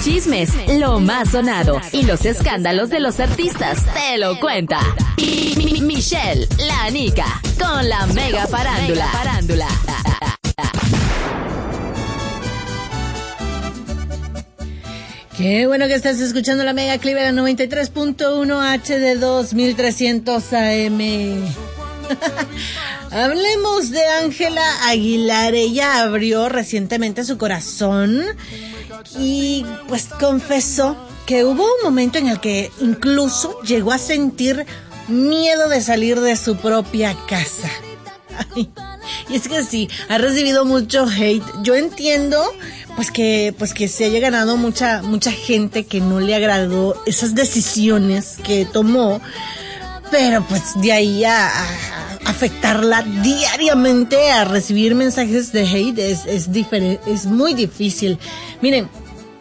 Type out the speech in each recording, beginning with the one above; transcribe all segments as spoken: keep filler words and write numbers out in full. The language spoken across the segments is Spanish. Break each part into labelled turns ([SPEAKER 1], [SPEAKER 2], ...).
[SPEAKER 1] chismes, lo más sonado y los escándalos de los artistas te lo cuenta. Y Michelle, la Anica, con la mega farándula. Mega farándula.
[SPEAKER 2] Qué bueno que estás escuchando la Mega Cleveland noventa y tres punto uno H D dos mil trescientos A M. Hablemos de Ángela Aguilar. Ella abrió recientemente su corazón y pues confesó que hubo un momento en el que incluso llegó a sentir miedo de salir de su propia casa. Ay, y es que sí, ha recibido mucho hate. Yo entiendo pues que pues que se haya ganado mucha mucha gente que no le agradó esas decisiones que tomó, pero pues de ahí a, a afectarla diariamente, a recibir mensajes de hate es es diferente, es muy difícil. Miren,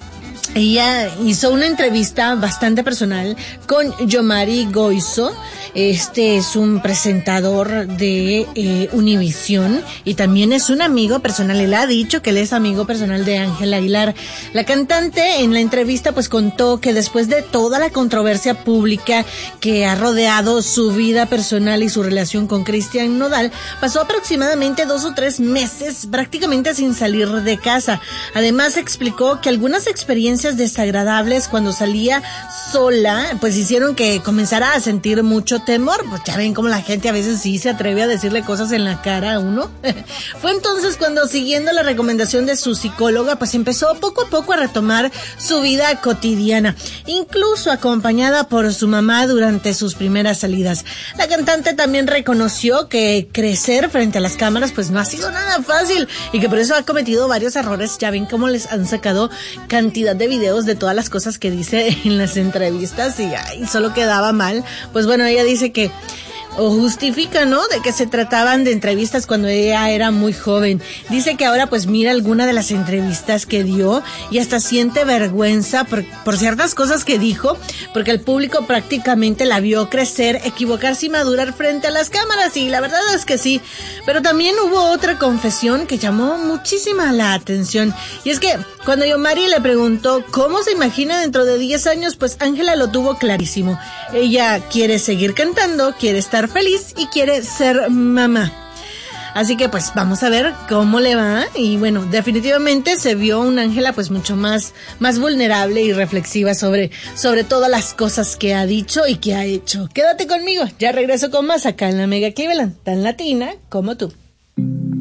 [SPEAKER 2] ella hizo una entrevista bastante personal con Yomari Goizo. Este es un presentador de eh, Univisión y también es un amigo personal. Él ha dicho que él es amigo personal de Ángela Aguilar. La cantante en la entrevista pues contó que después de toda la controversia pública que ha rodeado su vida personal y su relación con Cristian Nodal, pasó aproximadamente dos o tres meses prácticamente sin salir de casa. Además explicó que algunas experiencias desagradables cuando salía sola pues hicieron que comenzara a sentir mucho temor. Pues ya ven cómo la gente a veces sí se atreve a decirle cosas en la cara a uno. Fue entonces cuando, siguiendo la recomendación de su psicóloga, pues empezó poco a poco a retomar su vida cotidiana, incluso acompañada por su mamá durante sus primeras salidas. La cantante también reconoció que crecer frente a las cámaras pues no ha sido nada fácil y que por eso ha cometido varios errores. Ya ven cómo les han sacado cantidad de videos de todas las cosas que dice en las entrevistas y ay, solo quedaba mal. Pues bueno, ella dice que o justifica, ¿no?, de que se trataban de entrevistas cuando ella era muy joven. Dice que ahora pues mira alguna de las entrevistas que dio y hasta siente vergüenza por, por ciertas cosas que dijo, porque el público prácticamente la vio crecer, equivocarse y madurar frente a las cámaras, y la verdad es que sí. Pero también hubo otra confesión que llamó muchísima la atención, y es que cuando Yomari le preguntó cómo se imagina dentro de diez años, pues Ángela lo tuvo clarísimo. Ella quiere seguir cantando, quiere estar feliz y quiere ser mamá. Así que pues vamos a ver cómo le va. Y bueno, definitivamente se vio una Ángela pues mucho más, más vulnerable y reflexiva sobre, sobre todas las cosas que ha dicho y que ha hecho. Quédate conmigo, ya regreso con más acá en la Mega Cleveland, tan latina como tú.